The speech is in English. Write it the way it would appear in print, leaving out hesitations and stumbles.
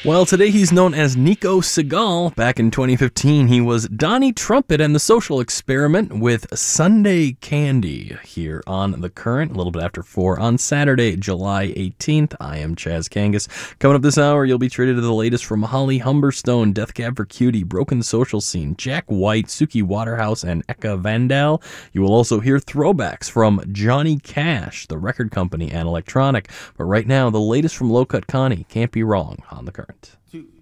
Well, today he's known as Nico Segal. Back in 2015, he was Donnie Trumpet and the Social Experiment with Sunday Candy here on The Current, a little bit after 4 on Saturday, July 18th. I am Chaz Kangas. Coming up this hour, you'll be treated to the latest from Holly Humberstone, Death Cab for Cutie, Broken Social Scene, Jack White, Suki Waterhouse, and Eka Vandal. You will also hear throwbacks from Johnny Cash, The Record Company, and Electronic. But right now, the latest from Low Cut Connie, Can't Be Wrong on The Current.